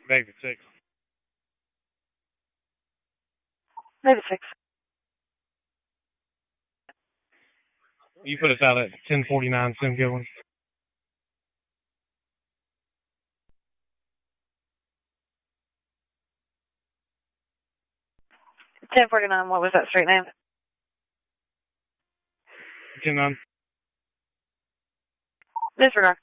Maybe 6. Maybe 6. You put us out at 1049 Simcoe. 1049, what was that street name? 10-9. Disregard.